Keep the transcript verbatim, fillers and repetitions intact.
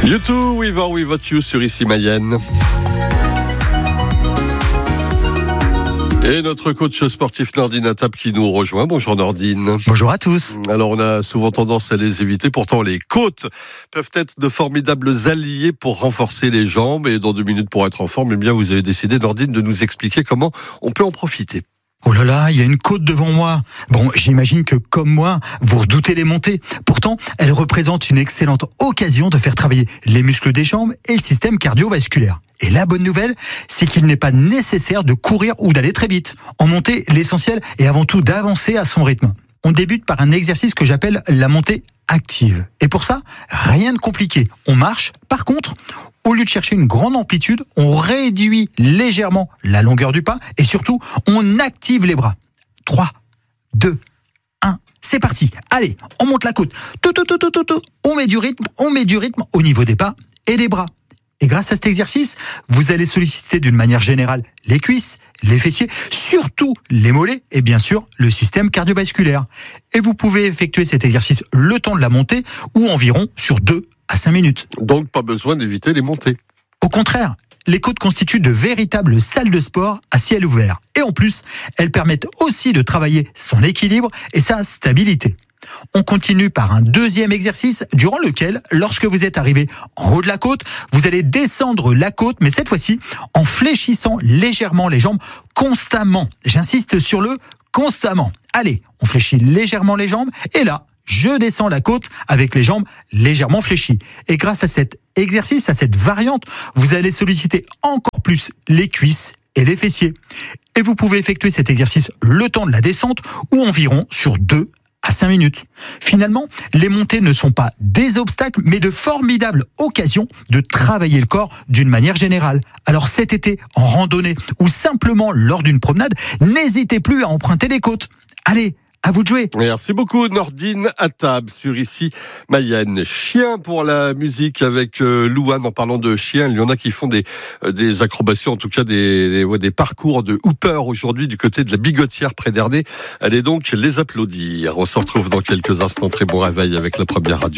You too, with or without you sur Ici Mayenne. Et notre coach sportif Nordine Attab qui nous rejoint. Bonjour Nordine. Bonjour à tous. Alors on a souvent tendance à les éviter, pourtant les côtes peuvent être de formidables alliés pour renforcer les jambes. Et dans deux minutes pour être en forme, eh bien vous avez décidé Nordine de nous expliquer comment on peut en profiter. Oh là là, il y a une côte devant moi. Bon, j'imagine que comme moi, vous redoutez les montées. Pourtant, elle représente une excellente occasion de faire travailler les muscles des jambes et le système cardiovasculaire. Et la bonne nouvelle, c'est qu'il n'est pas nécessaire de courir ou d'aller très vite. En montée, l'essentiel est avant tout d'avancer à son rythme. On débute par un exercice que j'appelle la montée active. Et pour ça, rien de compliqué. On marche. Par contre, au lieu de chercher une grande amplitude, on réduit légèrement la longueur du pas et surtout, on active les bras. trois, deux, un, c'est parti. Allez, on monte la côte. Tout, tout, tout, tout, tout, tout. On met du rythme, on met du rythme au niveau des pas et des bras. Et grâce à cet exercice, vous allez solliciter d'une manière générale les cuisses, les fessiers, surtout les mollets et bien sûr le système cardiovasculaire. Et vous pouvez effectuer cet exercice le temps de la montée ou environ sur deux à cinq minutes. Donc pas besoin d'éviter les montées. Au contraire, les côtes constituent de véritables salles de sport à ciel ouvert. Et en plus, elles permettent aussi de travailler son équilibre et sa stabilité. On continue par un deuxième exercice durant lequel, lorsque vous êtes arrivé en haut de la côte, vous allez descendre la côte, mais cette fois-ci en fléchissant légèrement les jambes constamment. J'insiste sur le constamment. Allez, on fléchit légèrement les jambes et là, je descends la côte avec les jambes légèrement fléchies. Et grâce à cet exercice, à cette variante, vous allez solliciter encore plus les cuisses et les fessiers. Et vous pouvez effectuer cet exercice le temps de la descente ou environ sur deux à cinq minutes. Finalement, les montées ne sont pas des obstacles, mais de formidables occasions de travailler le corps d'une manière générale. Alors cet été, en randonnée ou simplement lors d'une promenade, n'hésitez plus à emprunter les côtes. Allez, à vous de jouer. Merci beaucoup Nordine Attab sur Ici Mayenne. Chien pour la musique avec euh, Louane. En parlant de chiens, il y en a qui font des euh, des acrobaties, en tout cas des des, ouais, des parcours de hooper aujourd'hui du côté de la Bigotière près d'Ernée. Allez donc les applaudir. On se retrouve dans quelques instants. Très bon réveil avec la première radio.